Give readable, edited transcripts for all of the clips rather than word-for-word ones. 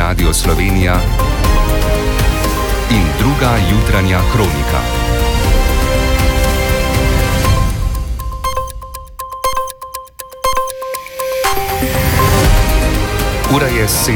Radio Slovenija in druga jutranja kronika. Ura je 7.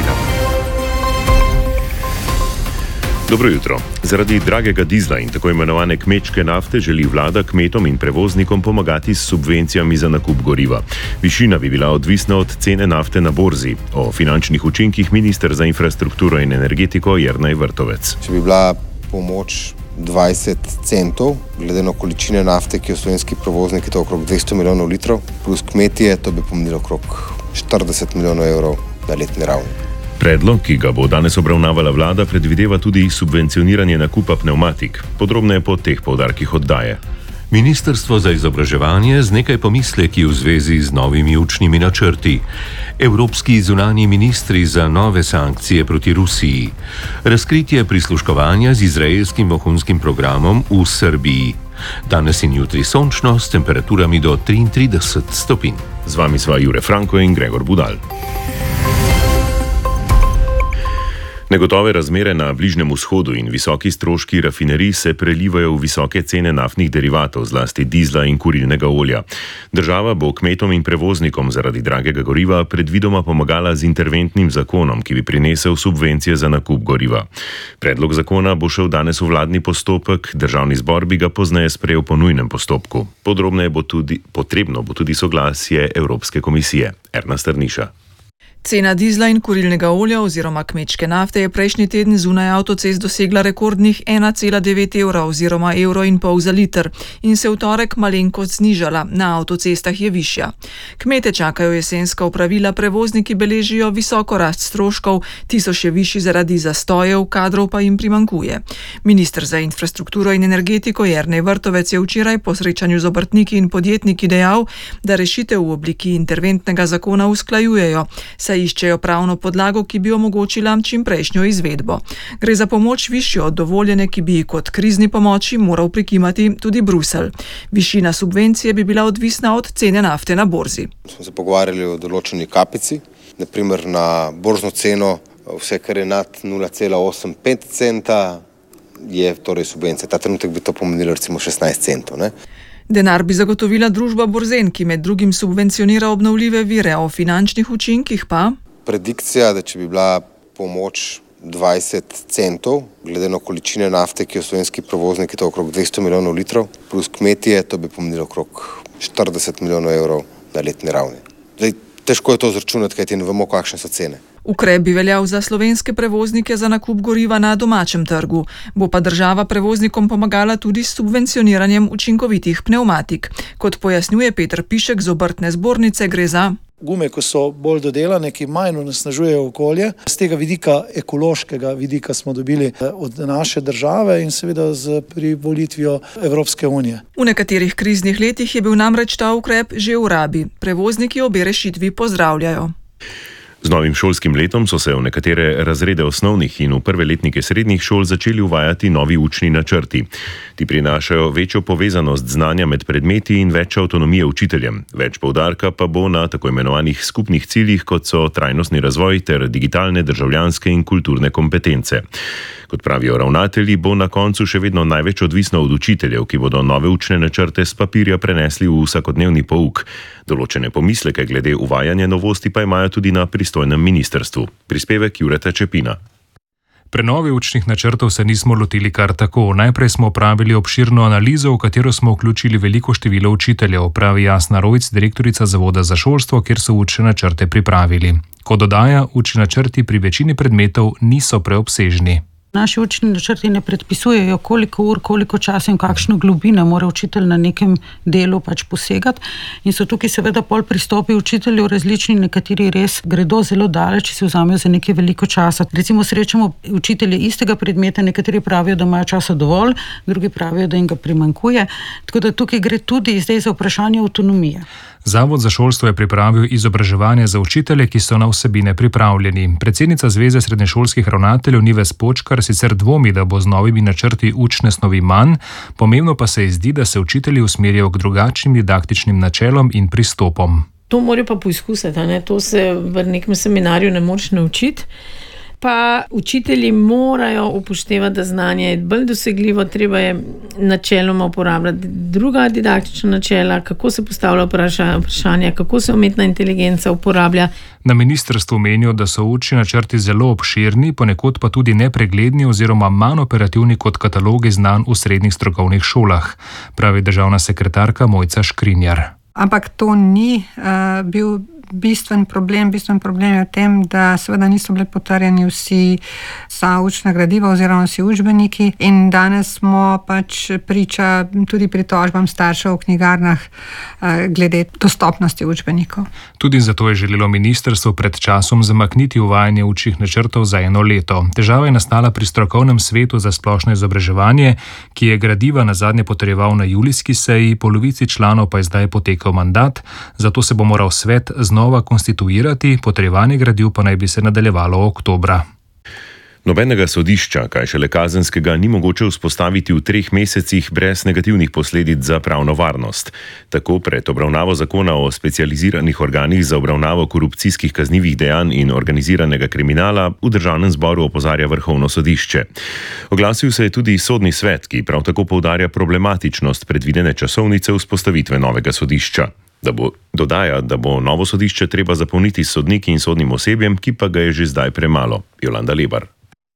Dobro jutro. Zaradi dragega dizla in tako imenovane kmečke nafte želi vlada kmetom in prevoznikom pomagati s subvencijami za nakup goriva. Višina bi bila odvisna od cene nafte na borzi. O finančnih učinkih minister za infrastrukturo in energetiko Jernej Vrtovec. Če bi bila pomoč 20 centov, glede na količine nafte, ki jo slovenski prevozniki, to je okrog 200 milijonov litrov, plus kmetije, to bi pomenilo okrog 40 milijonov evrov na letni ravni. Predlog, ki ga bo danes obravnavala vlada, predvideva tudi subvencioniranje nakupa pnevmatik. Podrobneje po teh poudarkih oddaje. Ministrstvo za izobraževanje z nekaj pomisleki v zvezi z novimi učnimi načrti. Evropski zunanji ministri za nove sankcije proti Rusiji. Razkritje prisluškovanja z izraelskim vohunskim programom v Srbiji. Danes in jutri sončno s temperaturami do 33 stopinj. Z vami sva Jure Franko in Gregor Budal. Negotove razmere na Bližnjem vzhodu in visoki stroški rafinerij se prelivajo v visoke cene naftnih derivatov, zlasti dizla in kurilnega olja. Država bo kmetom in prevoznikom zaradi dragega goriva predvidoma pomagala z interventnim zakonom, ki bi prinesel subvencije za nakup goriva. Predlog zakona bo šel danes v vladni postopek, državni zbor bi ga pozneje sprejel po nujnem postopku. Potrebno bo tudi soglasje Evropske komisije. Erna Strniša. Cena dizla in kurilnega olja oziroma kmečke nafte je prejšnji teden zunaj avtocest dosegla rekordnih 1,9 evra oziroma evro in pol za liter in se v torek malenkost znižala, na avtocestah je višja. Kmete čakajo jesenska opravila, prevozniki beležijo visoko rast stroškov, ti so še višji zaradi zastojev, kadrov pa jim primanjkuje. Minister za infrastrukturo in energetiko Jernej Vrtovec je včeraj po srečanju z obrtniki in podjetniki dejal, da rešitev v obliki interventnega zakona usklajujejo, iščejo pravno podlago, ki bi omogočila čimprejšnjo izvedbo. Gre za pomoč višjo od dovoljene, ki bi kot krizni pomoči moral prikimati tudi Bruselj. Višina subvencije bi bila odvisna od cene nafte na borzi. Smo se pogovarjali o določeni kapici, naprimer na borzno ceno, vse kar je nad 0,85 centa, je torej subvencija. Ta trenutek bi to pomenilo recimo 16 centov, ne? Denar bi zagotovila družba Borzen, ki med drugim subvencionira obnovljive vire, o finančnih učinkih pa? Predikcija, da če bi bila pomoč 20 centov, glede na količine nafte, ki jo slovenski prevozniki, to je okrog 200 milijonov litrov, plus kmetije, to bi pomenilo okrog 40 milijonov evrov na letni ravni. Zdaj, težko je to zračunati, kajti ne vemo, kakšne so cene. Ukrep bi veljal za slovenske prevoznike za nakup goriva na domačem trgu. Bo pa država prevoznikom pomagala tudi s subvencioniranjem učinkovitih pnevmatik. Kot pojasnjuje Peter Pišek z obrtne zbornice, gre za gume, ko so bolj dodelane, ki manj onesnažujejo okolje. Z tega vidika, ekološkega vidika, smo dobili od naše države in seveda z privolitvijo Evropske unije. V nekaterih kriznih letih je bil namreč ta ukrep že v rabi. Prevozniki obe rešitvi pozdravljajo. Z novim šolskim letom so se v nekatere razrede osnovnih in v prve letnike srednjih šol začeli uvajati novi učni načrti. Ti prinašajo večjo povezanost znanja med predmeti in več avtonomije učiteljem. Več poudarka pa bo na tako imenovanih skupnih ciljih, kot so trajnostni razvoj ter digitalne, državljanske in kulturne kompetence. Kot pravijo ravnatelji, bo na koncu še vedno največ odvisno od učiteljev, ki bodo nove učne načrte s papirja prenesli v vsakodnevni pouk. Določene pomisleke glede uvajanja novosti pa imajo tudi na pristojnem ministrstvu. Prispevek Jureta Čepina. Prenove učnih načrtov se nismo lotili kar tako. Najprej smo opravili obširno analizo, v katero smo vključili veliko število učiteljev, pravi Jasna Rojc, direktorica Zavoda za šolstvo, kjer so učne načrte pripravili. Kot dodaja, učni načrti pri večini predmetov niso preobsežni. Naši učni načrti ne predpisujejo, koliko ur, koliko časa in kakšno globino mora učitelj na nekem delu posegati. In so tukaj seveda pol pristopi učiteljev različni, nekateri res gredo zelo daleč, če se vzamejo za nekaj veliko časa. Recimo srečamo učitelje istega predmeta, nekateri pravijo, da imajo časa dovolj, drugi pravijo, da jim ga primanjkuje. Tako da tukaj gre tudi zdaj za vprašanje avtonomije. Zavod za šolstvo je pripravil izobraževanje za učitelje, ki so na vsebine pripravljeni. Predsednica Zveze srednješolskih ravnateljev Nives Počkar sicer dvomi, da bo z novimi načrti učne snovi manj, pomembno pa se ji zdi, da se učitelji usmerijo k drugačnim didaktičnim načelom in pristopom. To morajo pa poizkusiti, to se v nekem seminarju ne moreš naučiti. pa učitelji morajo upoštevati, da znanje je bolj dosegljivo, treba je načeloma uporabljati druga didaktična načela, kako se postavlja vprašanja, kako se umetna inteligenca uporablja. Na ministrstvu menijo, da so učni načrti zelo obširni, ponekod pa tudi nepregledni oziroma manj operativni kot katalogi znanj v srednjih strokovnih šolah, pravi državna sekretarka Mojca Škrinjar. Ampak to ni bil bistven problem. Bistven problem je v tem, da seveda niso bili potrjeni vsa učna gradiva oziroma vsi učbeniki in danes smo pač priča tudi pritožbam staršev v knjigarnah glede dostopnosti učbenikov. Tudi zato je želelo ministrstvo pred časom zamakniti uvajanje učnih načrtov za 1 leto. Težava je nastala pri strokovnem svetu za splošno izobraževanje, ki je gradiva nazadnje potrjeval na julijski seji, polovici članov pa je zdaj potekel mandat, zato se bo moral svet znova konstituirati, potrjevanje gradiv pa naj bi se nadaljevalo oktobra. Nobenega sodišča, kaj šele kazenskega, ni mogoče vzpostaviti v 3 mesecih brez negativnih posledic za pravno varnost. Tako pred obravnavo zakona o specializiranih organih za obravnavo korupcijskih kaznivih dejanj in organiziranega kriminala v državnem zboru opozarja Vrhovno sodišče. Oglasil se je tudi Sodni svet, ki prav tako poudarja problematičnost predvidene časovnice vzpostavitve novega sodišča. Dodaja, da bo novo sodišče treba zapolniti s sodniki in sodnim osebjem, ki pa ga je že zdaj premalo. Jolanda Lebar.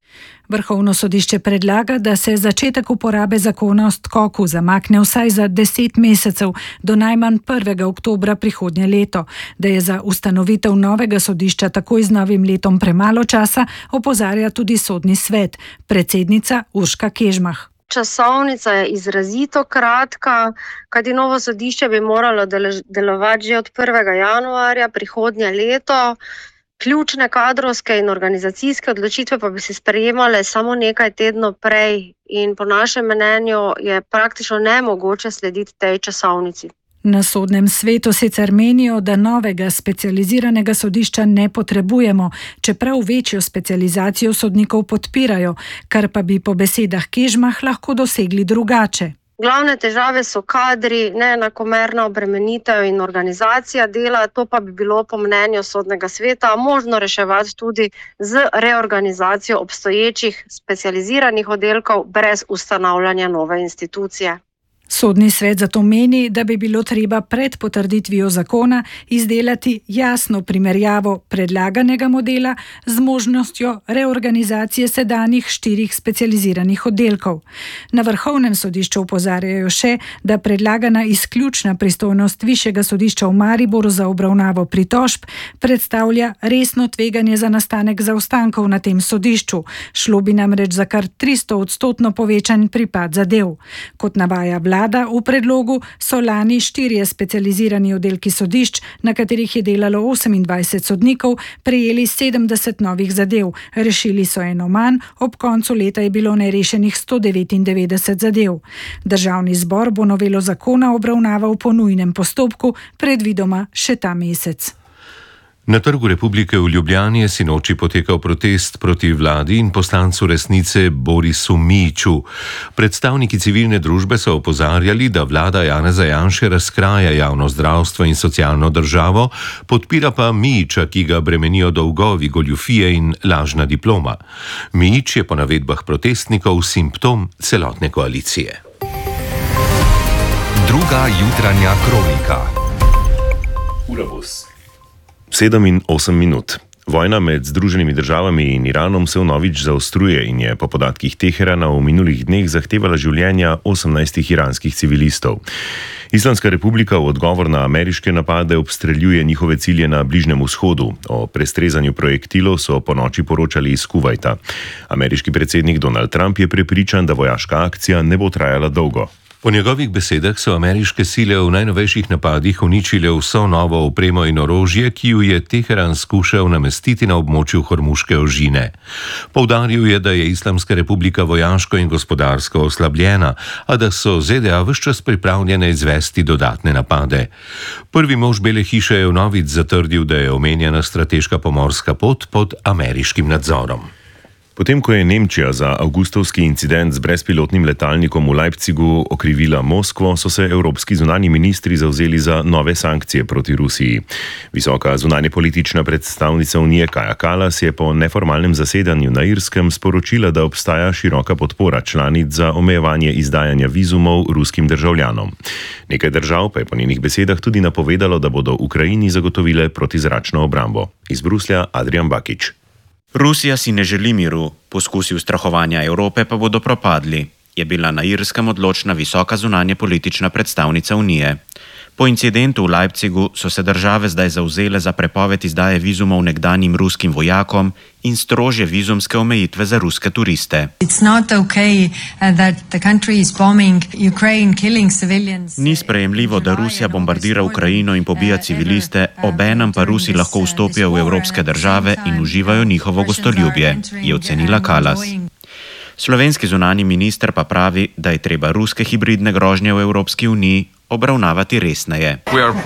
Vrhovno sodišče predlaga, da se začetek uporabe zakona o skoku zamakne vsaj za 10 mesecev do najmanj 1. oktobra prihodnje leto. Da je za ustanovitev novega sodišča takoj z novim letom premalo časa, opozarja tudi Sodni svet, predsednica Urška Kežmah. Časovnica je izrazito kratka, kajti novo sodišče bi moralo delovati že od 1. januarja prihodnje leto. Ključne kadrovske in organizacijske odločitve pa bi se sprejemale samo nekaj tednov prej in po našem mnenju je praktično nemogoče slediti tej časovnici. Na Sodnem svetu sicer menijo, da novega specializiranega sodišča ne potrebujemo, čeprav večjo specializacijo sodnikov podpirajo, kar pa bi po besedah Kežmah lahko dosegli drugače. Glavne težave so kadri, neenakomerna obremenitev in organizacija dela, to pa bi bilo po mnenju Sodnega sveta možno reševati tudi z reorganizacijo obstoječih specializiranih oddelkov brez ustanavljanja nove institucije. Sodni svet zato meni, da bi bilo treba pred potrditvijo zakona izdelati jasno primerjavo predlaganega modela z možnostjo reorganizacije sedanjih 4 specializiranih oddelkov. Na Vrhovnem sodišču opozarjajo še, da predlagana izključna pristojnost Višjega sodišča v Mariboru za obravnavo pritožb predstavlja resno tveganje za nastanek zaostankov na tem sodišču. Šlo bi namreč za kar 300% povečan pripad zadev. Kot navaja vlada v predlogu, so lani 4 specializirani oddelki sodišč, na katerih je delalo 28 sodnikov, prejeli 70 novih zadev. Rešili so eno manj, ob koncu leta je bilo nerešenih 199 zadev. Državni zbor bo novelo zakona obravnaval po nujnem postopku, predvidoma še ta mesec. Na Trgu Republike v Ljubljani je sinoči potekal protest proti vladi in poslancu Resnice Borisu Mijiću. Predstavniki civilne družbe so opozarjali, da vlada Janeza Janše razkraja javno zdravstvo in socialno državo, podpira pa Mijića, ki ga bremenijo dolgovi, goljufije in lažna diploma. Mijić je po navedbah protestnikov simptom celotne koalicije. Druga jutranja kronika. 7 in 8 minut. Vojna med Združenimi državami in Iranom se vnovič zaostruje in je po podatkih Teherana v minulih dneh zahtevala življenja 18 iranskih civilistov. Islamska republika v odgovor na ameriške napade obstreljuje njihove cilje na Bližnjem vzhodu. O prestrezanju projektilov so ponoči poročali iz Kuvajta. Ameriški predsednik Donald Trump je prepričan, da vojaška akcija ne bo trajala dolgo. Po njegovih besedah so ameriške sile v najnovejših napadih uničile vso novo opremo in orožje, ki jo je Teheran skušal namestiti na območju Hormuške ožine. Poudaril je, da je Islamska republika vojaško in gospodarsko oslabljena, a da so ZDA ves čas pripravljene izvesti dodatne napade. Prvi mož Bele hiše je vnovič zatrdil, da je omenjena strateška pomorska pot pod ameriškim nadzorom. Potem, ko je Nemčija za avgustovski incident z brezpilotnim letalnikom v Leipzigu okrivila Moskvo, so se evropski zunanji ministri zavzeli za nove sankcije proti Rusiji. Visoka zunanjepolitična predstavnica Unije Kaja Kallas je po neformalnem zasedanju na Irskem sporočila, da obstaja široka podpora članic za omejevanje izdajanja vizumov ruskim državljanom. Nekaj držav pa je po njenih besedah tudi napovedalo, da bodo Ukrajini zagotovile protizračno obrambo. Iz Bruslja Adrian Bakič. Rusija si ne želi miru, poskusi ustrahovanja Evrope pa bodo propadli, je bila na Irskem odločna visoka zunanjepolitična predstavnica Unije. Po incidentu v Leipzigu so se države zdaj zavzele za prepoved izdaje vizumov nekdanjim ruskim vojakom in strožje vizumske omejitve za ruske turiste. Ni sprejemljivo, da Rusija bombardira Ukrajino in pobija civiliste, obenem pa Rusi lahko vstopijo v evropske države in uživajo njihovo gostoljubje, je ocenila Kallas. Slovenski zunanji minister pa pravi, da je treba ruske hibridne grožnje v Evropski uniji obravnavati resneje.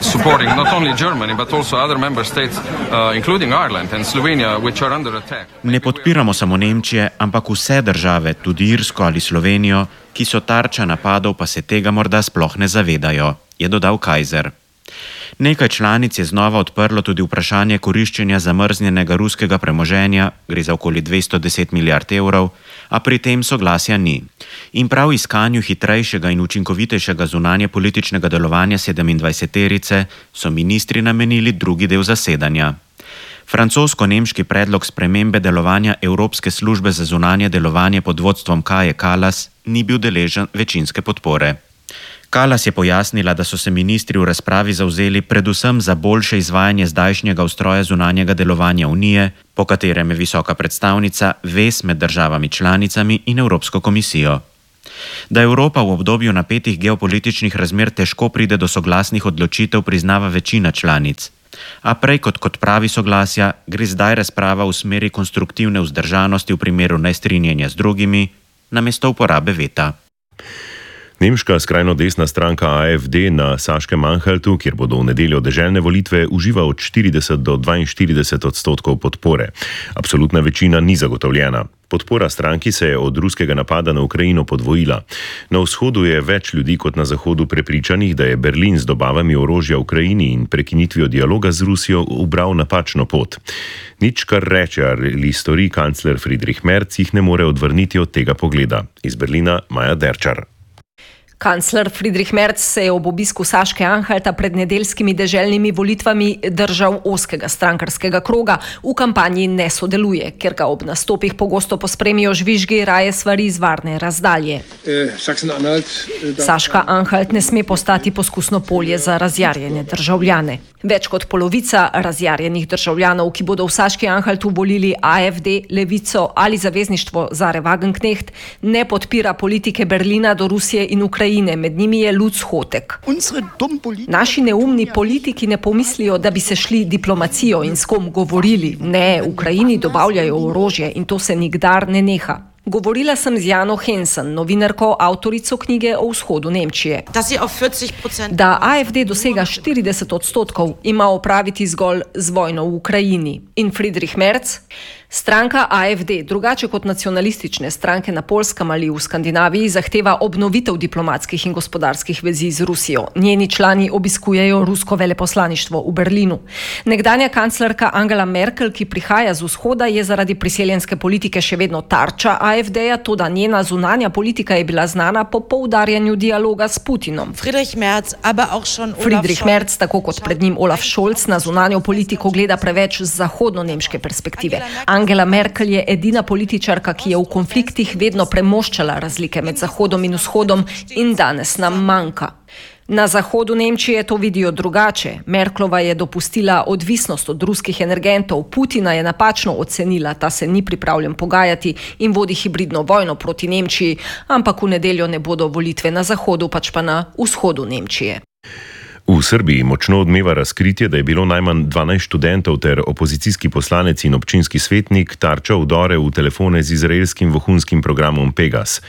Ne podpiramo samo Nemčije, ampak vse države, tudi Irsko ali Slovenijo, ki so tarča napadov, pa se tega morda sploh ne zavedajo, je dodal Kajzer. Nekaj članic je znova odprlo tudi vprašanje koriščenja zamrznjenega ruskega premoženja, gre za okoli 210 milijard evrov, a pri tem soglasja ni. In prav iskanju hitrejšega in učinkovitejšega zunanjepolitičnega delovanja 27-terice so ministri namenili drugi del zasedanja. Francosko-nemški predlog spremembe delovanja Evropske službe za zunanje delovanje pod vodstvom Kaje Kallas ni bil deležen večinske podpore. Kallas je pojasnila, da so se ministri v razpravi zavzeli predvsem za boljše izvajanje zdajšnjega ustroja zunanjega delovanja Unije, po katerem je visoka predstavnica vez med državami članicami in Evropsko komisijo. Da Evropa v obdobju napetih geopolitičnih razmer težko pride do soglasnih odločitev, priznava večina članic. A prej kot pravi soglasja, gre zdaj razprava v smeri konstruktivne vzdržanosti v primeru nestrinjanja z drugimi, namesto uporabe veta. Nemška skrajno desna stranka AfD na Saškem Anhaltu, kjer bodo v nedeljo deželne volitve, uživa od 40 do 42% podpore. Absolutna večina ni zagotovljena. Podpora stranki se je od ruskega napada na Ukrajino podvojila. Na vzhodu je več ljudi kot na zahodu prepričanih, da je Berlin z dobavami orožja Ukrajini in prekinitvijo dialoga z Rusijo ubral napačno pot. Nič, kar reče ali stori kancler Friedrich Merz, jih ne more odvrniti od tega pogleda. Iz Berlina Maja Derčar. Kancler Friedrich Merz se je ob obisku Saške Anhalta pred nedeljskimi deželnimi volitvami držal ozkega strankarskega kroga, v kampanji ne sodeluje, ker ga ob nastopih pogosto pospremijo žvižgi, raje svari iz varne razdalje. Saška Anhalt ne sme postati poskusno polje za razjarjene državljane. Več kot polovica razjarjenih državljanov, ki bodo v Saški Anhaltu volili AfD, Levico ali Zavezništvo Zare Wagenknecht, ne podpira politike Berlina do Rusije in Ukrajine. Med njimi je Lutz Hotek. Naši neumni politiki ne pomislijo, da bi se šli diplomacijo in s kom govorili. Ne, Ukrajini dobavljajo orožje in to se nikdar ne neha. Govorila sem z Jano Hensen, novinarko, avtorico knjige o vzhodu Nemčije. Da AfD dosega 40%, ima opraviti zgolj z vojno v Ukrajini. In Friedrich Merz? Stranka AfD, drugače kot nacionalistične stranke na Poljskem ali v Skandinaviji, zahteva obnovitev diplomatskih in gospodarskih vezi z Rusijo. Njeni člani obiskujejo rusko veleposlaništvo v Berlinu. Nekdanja kanclerka Angela Merkel, ki prihaja z vzhoda, je zaradi priseljenske politike še vedno tarča AfD-ja, toda njena zunanja politika je bila znana po poudarjanju dialoga s Putinom. Friedrich Merz, tako kot pred njim Olaf Scholz, na zunanjo politiko gleda preveč z zahodno-nemške perspektive. Angela Merkel je edina političarka, ki je v konfliktih vedno premoščala razlike med Zahodom in Vzhodom in danes nam manjka. Na zahodu Nemčije to vidijo drugače. Merklova je dopustila odvisnost od ruskih energentov, Putina je napačno ocenila, ta se ni pripravljen pogajati in vodi hibridno vojno proti Nemčiji, ampak v nedeljo ne bodo volitve na zahodu, pač pa na vzhodu Nemčije. V Srbiji močno odmeva razkritje, da je bilo najmanj 12 študentov ter opozicijski poslanec in občinski svetnik tarča vdore v telefone z izraelskim vohunskim programom Pegas.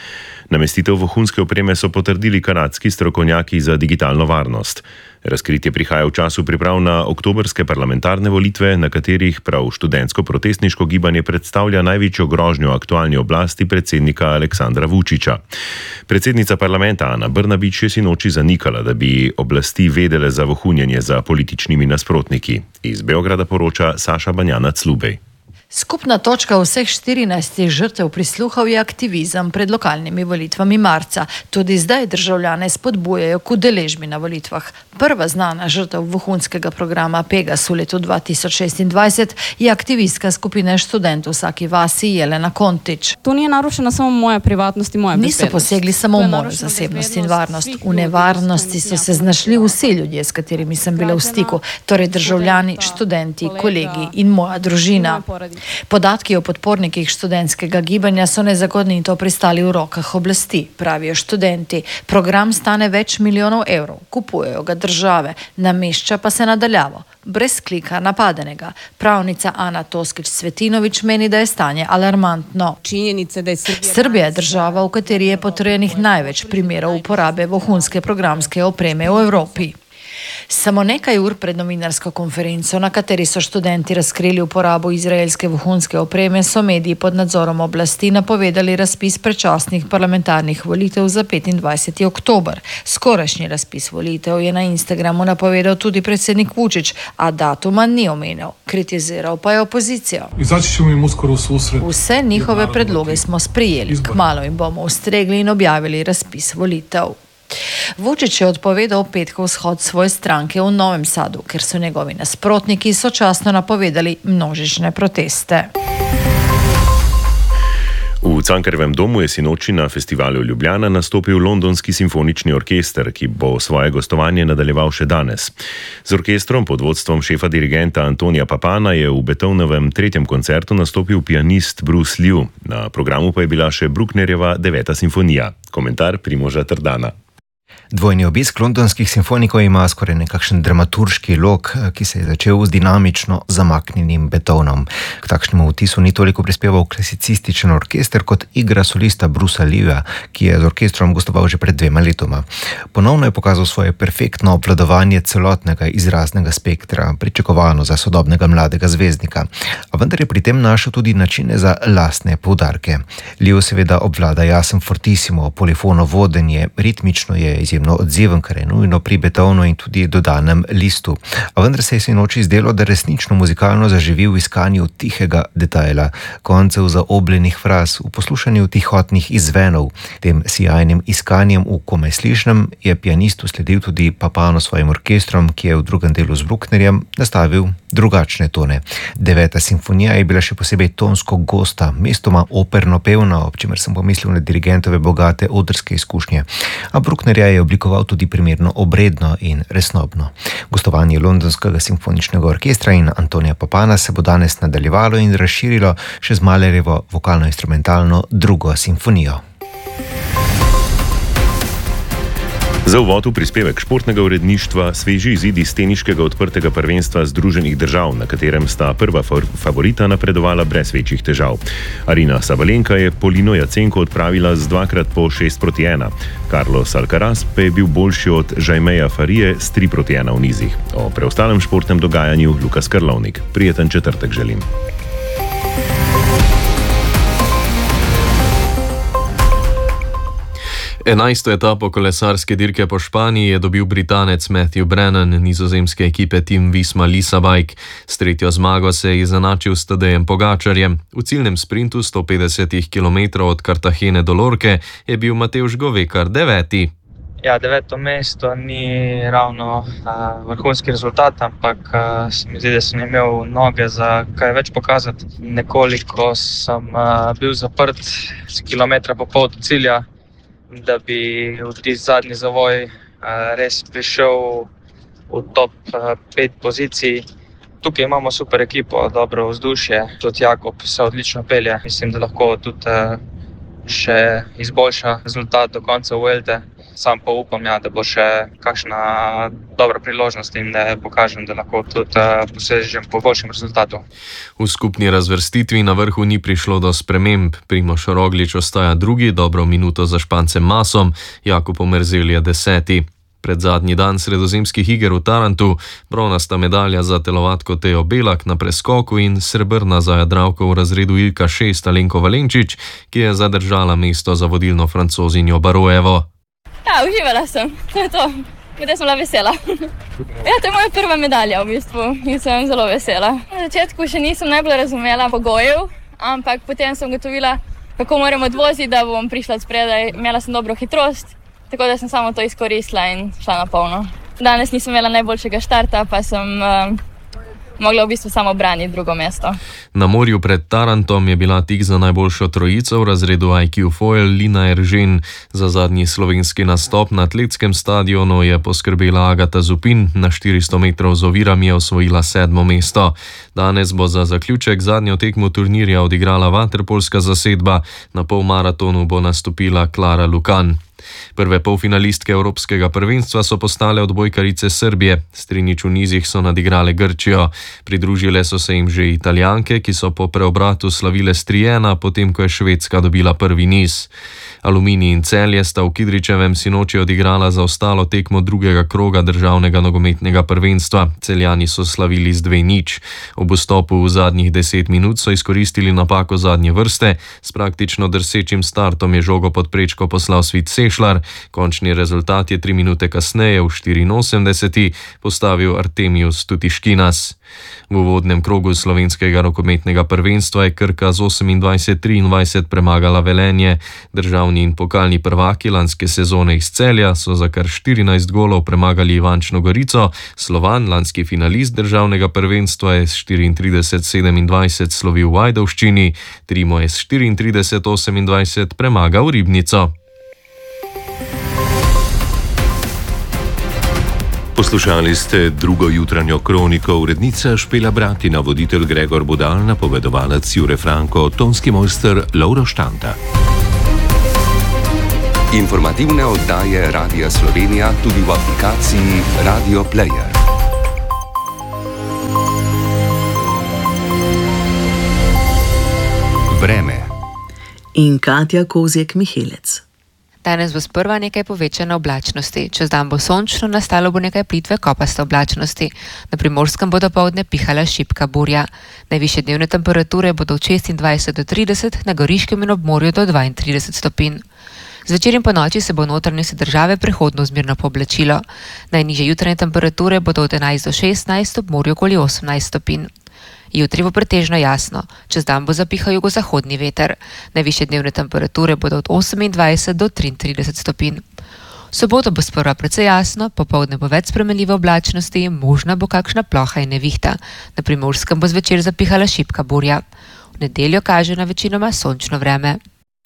Namestitev vohunske opreme so potrdili kanadski strokovnjaki za digitalno varnost. Razkritje prihaja v času priprav na oktobrske parlamentarne volitve, na katerih prav študentsko-protestniško gibanje predstavlja največjo grožnjo aktualni oblasti predsednika Aleksandra Vučića. Predsednica parlamenta Ana Brnabić je sinoči zanikala, da bi oblasti vedele za vohunjenje za političnimi nasprotniki. Iz Beograda poroča Saša Banjanac-Lubej. Skupna točka vseh 14 žrtev prisluhov je aktivizem pred lokalnimi volitvami marca. Tudi zdaj državljane spodbujajo k udeležbi na volitvah. Prva znana žrtev vohunskega programa Pegas v letu 2026 je aktivistka skupine študentov v vsaki vasi Jelena Kontič. To ni narušena samo moja privatnost in moja bezbednost. Niso posegli samo v mojo zasebnost in varnost. V nevarnosti so se znašli vsi ljudje, s katerimi sem bila v stiku, torej državljani, študenti, kolegi in moja družina. Podatki o podpornikih študentskega gibanja so nezakonito pristali v rokah oblasti, pravijo študenti. Program stane več milijonov evrov, kupujejo ga države, namešča pa se nadaljavo, brez klika napadenega. Pravnica Ana Toskič-Cvetinović meni, da je stanje alarmantno. Srbija je država, v kateri je potrjenih največ primerov uporabe vohunske programske opreme v Evropi. Samo nekaj ur pred novinarsko konferenco, na kateri so študenti razkrili uporabo izraelske vohunske opreme, so mediji pod nadzorom oblasti napovedali razpis predčasnih parlamentarnih volitev za 25. oktober. Skorajšnji razpis volitev je na Instagramu napovedal tudi predsednik Vučić, a datuma ni omenil. Kritiziral pa je opozicijo. Vse njihove predloge smo sprejeli, kmalu jim bomo ustregli in objavili razpis volitev. Vučić je odpovedal petkov shod svoje stranke v Novem Sadu, ker so njegovi nasprotniki sočasno napovedali množične proteste. V Cankarjevem domu je sinoči na festivalu Ljubljana nastopil Londonski simfonični orkester, ki bo svoje gostovanje nadaljeval še danes. Z orkestrom pod vodstvom šefa dirigenta Antonija Papana je v Beethovenovem 3. koncertu nastopil pianist Bruce Liu. Na programu pa je bila še Brucknerjeva 9. simfonija. Komentar Primoža Trdana. Dvojni obisk londonskih simfonikov ima skoraj nekakšen dramaturški lok, ki se je začel z dinamično zamaknjenim Beethovenom. K takšnemu vtisu ni toliko prispeval klasicističen orkester kot igra solista Brucea Liua, ki je z orkestrom gostoval že pred 2 letoma. Ponovno je pokazal svoje perfektno obvladovanje celotnega izraznega spektra, pričakovano za sodobnega mladega zvezdnika. A vendar je pri tem našel tudi načine za lastne poudarke. Liu seveda obvlada jasen fortissimo, polifono vodenje, ritmično je izjemno odziven, kar je nujno pri Beethovenu in tudi dodanem listu. A vendar se je sinoči zdelo, da resnično muzikalno zaživi v iskanju tihega detajla, koncev zaobljenih fraz, v poslušanju tihotnih izvenov. Tem sijajnim iskanjem v komaj slišnem je pianistu sledil tudi Papano svojim orkestrom, ki je v drugem delu z Brucknerjem nastavil drugačne tone. 9. simfonija je bila še posebej tonsko gosta, mestoma operno pevna, ob čemer sem pomislil na dirigentove bogate odrske izkušnje. A Brucknerja je oblikoval tudi primerno obredno in resnobno. Gostovanje Londonskega simfoničnega orkestra in Antonija Papana se bo danes nadaljevalo in razširilo še z Mahlerjevo vokalno-instrumentalno 2. simfonijo. Za uvod v prispevek športnega uredništva sveži izidi s teniškega odprtega prvenstva Združenih držav, na katerem sta prva favorita napredovala brez večjih težav. Arina Sabalenka je Polino Jacenko odpravila z 2x6-1. Carlos Alcaraz pa je bil boljši od Jaimeja Farije s 3-1 v nizih. O preostalem športnem dogajanju Lukas Krlovnik. Prijeten četrtek želim. 11. etapo kolesarske dirke po Španiji je dobil Britanec Matthew Brennan nizozemske ekipe Team Visma Lisa Bike. S 3. zmago se je izenačil s Tadejem Pogačarjem. V ciljnem sprintu 150 km od Cartagene do Lorke je bil Matevž Govekar 9. Ja, 9. mesto ni ravno vrhunski rezultat, ampak se mi zdi, da sem imel noge za kaj več pokazati. Nekoliko sem bil zaprt z kilometra po pol do cilja, da bi v tisti zadnji zavoj res prišel v top 5 pozicij. Tukaj imamo super ekipo, dobro vzdušje, tudi Jakob se odlično pelje. Mislim, da lahko tudi še izboljša rezultat do konca Vuelte. Sam pa upam, da bo še kakšna dobra priložnost in da pokažem, da lahko tudi posežem po boljšem rezultatu. V skupni razvrstitvi na vrhu ni prišlo do sprememb. Primož Roglič ostaja drugi, dobro minuto za Špancem Masom, Jakub Omerzel je 10. Pred zadnji dan sredozemskih iger v Tarantu, bronasta medalja za telovadko Tejo Belak na preskoku in srebrna za jadralko v razredu Ilka 6 Alenko Valenčič, ki je zadržala mesto za vodilno Francozinjo Barojevo. Ja, uživala sem, to je to. Zdaj sem bila vesela. Ja, to je moja prva medalja v bistvu in sem zelo vesela. Na začetku še nisem najbolj razumela pogojev, ampak potem sem ugotovila, kako moram odvoziti, da bom prišla spredaj. Imela sem dobro hitrost, tako da sem samo to izkoristila in šla na polno. Danes nisem imela najboljšega štarta, pa sem mogla v bistvu samo braniti drugo mesto. Na morju pred Tarantom je bila tik za najboljšo trojico v razredu IQ Foil Lina Eržen. Za zadnji slovenski nastop na atletskem stadionu je poskrbela Agata Zupin, na 400 metrov z ovirami je osvojila 7. mesto. Danes bo za zaključek zadnjo tekmo turnirja odigrala vaterpolska zasedba, na polmaratonu bo nastopila Klara Lukan. Prve polfinalistke Evropskega prvenstva so postale odbojkarice Srbije. Strinič v nizih so nadigrale Grčijo. Pridružile so se jim že Italijanke, ki so po preobratu slavile s 3-1, potem ko je Švedska dobila prvi niz. Aluminij in Celje sta v Kidričevem sinoči odigrala za ostalo tekmo drugega kroga državnega nogometnega prvenstva. Celjani so slavili z 2-0. Ob vstopu v zadnjih 10 minut so izkoristili napako zadnje vrste. S praktično drsečim startom je žogo pod prečko poslal Svit Sešlar. Končni rezultat je 3 minute kasneje v 84. postavil Artemius Tutiškinas. V uvodnem krogu slovenskega rokometnega prvenstva je Krka z 28-23 premagala Velenje. Državni in pokalni prvaki lanske sezone iz Celja so za kar 14 golov premagali Ivančno Gorico. Slovan, lanski finalist državnega prvenstva, je s 34-27 slovil v Ajdovščini. Trimo je s 34-28 premagal Ribnico. Poslušali ste drugo jutranjo kroniko, urednica Špela Bratina, voditelj Gregor Budal, napovedovalec Jure Franko, tonski mojster Lovro Štanta. Informativne oddaje Radia Slovenija tudi v aplikaciji Radio Player. Vreme. In Katja Kozjek-Mihelec. Danes bo sprva nekaj povečane oblačnosti, čez dan bo sončno, nastalo bo nekaj plitve kopaste oblačnosti. Na Primorskem bo dopoldne pihala šibka burja. Najvišje dnevne temperature bodo od 26 do 30, na Goriškem in ob morju do 32 stopinj. Zvečer in po noči se bo v notranjosti države prehodno zmerno pooblačilo. Najnižje jutranje temperature bodo od 11 do 16, ob morju okoli 18 stopinj. Jutri bo pretežno jasno, čez dan bo zapihal jugozahodni veter. Najvišje dnevne temperature bodo od 28 do 33 stopinj. V soboto bo sprva precej jasno, popoldne bo več spremenljive oblačnosti, možna bo kakšna ploha in nevihta. Na Primorskem bo zvečer zapihala šibka burja. V nedeljo kaže na večinoma sončno vreme.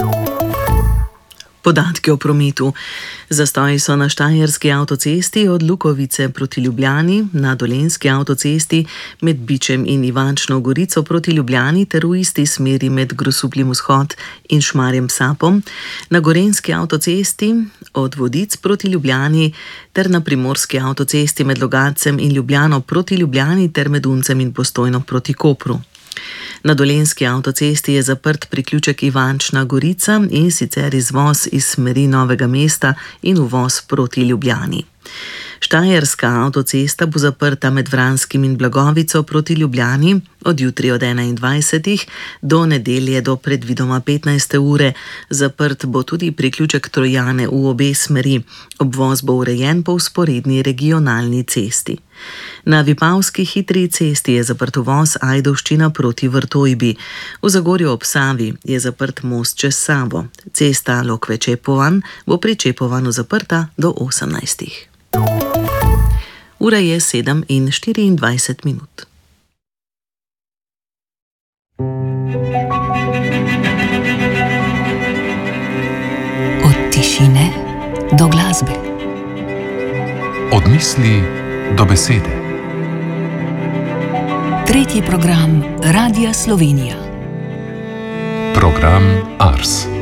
Podatki o prometu. Zastoji so na Štajerski avtocesti od Lukovice proti Ljubljani, na Dolenjski avtocesti med Bičem in Ivančno Gorico proti Ljubljani ter v isti smeri med Grosupljem vzhod in Šmarjem Sapom, na Gorenjski avtocesti od Vodic proti Ljubljani ter na Primorski avtocesti med Logatcem in Ljubljano proti Ljubljani ter med Uncem in Postojno proti Kopru. Na Dolenjski avtocesti je zaprt priključek Ivančna Gorica in sicer izvoz iz smeri Novega mesta in uvoz proti Ljubljani. Štajerska avtocesta bo zaprta med Vranskim in Blagovico proti Ljubljani od jutri od 21. do nedelje do predvidoma 15. ure. Zaprt bo tudi priključek Trojane v obe smeri. Obvoz bo urejen po vzporedni regionalni cesti. Na Vipavski hitri cesti je zaprt uvoz Ajdovščina proti Vrtojbi. V Zagorju ob Savi je zaprt most čez Savo. Cesta Lokve-Čepovan bo pri Čepovanu zaprta do 18. Ura je 7:24. Od tišine do glasbe. Od misli do besede. Tretji program Radia Slovenija. Program Ars.